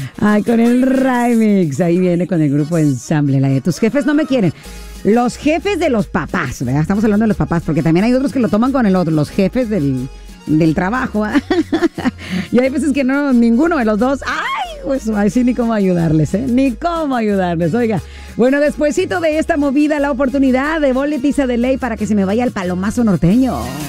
Ay, con el remix. Ahí viene con el grupo Ensamble, la de Tus jefes no me quieren. Los jefes de los papás, ¿verdad? Estamos hablando de los papás, porque también hay otros que lo toman con el otro, los jefes del trabajo. Y hay veces que no, ninguno de los dos. ¡Ay! Pues así ni cómo ayudarles, ¿eh? Ni cómo ayudarles, oiga. Bueno, despuesito de esta movida, la oportunidad de boletiza de ley para que se me vaya el palomazo norteño.